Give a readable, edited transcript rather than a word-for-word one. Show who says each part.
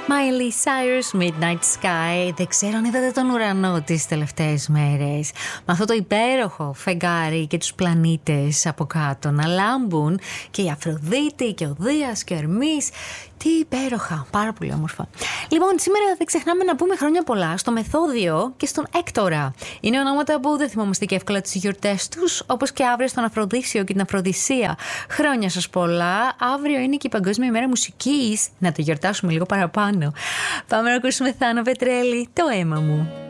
Speaker 1: Miley Cyrus, Midnight Sky. Δεν ξέρω αν είδατε τον ουρανό τις τελευταίες μέρες. Με αυτό το υπέροχο φεγγάρι και τους πλανήτες από κάτω να λάμπουν, και η Αφροδίτη και ο Δίας και ο Ερμής. Τι υπέροχα, πάρα πολύ όμορφα. Λοιπόν, σήμερα δεν ξεχνάμε να πούμε χρόνια πολλά στο Μεθόδιο και στον Έκτορα. Είναι ονόματα που δεν θυμόμαστε και εύκολα τις γιορτές τους, όπως και αύριο στον Αφροδίσιο και την Αφροδισία. Χρόνια σας πολλά. Αύριο είναι και η Παγκόσμια ημέρα μουσικής. Να το γιορτάσουμε λίγο παραπάνω. Πάμε να ακούσουμε Θάνο Πετρέλη, το αίμα μου.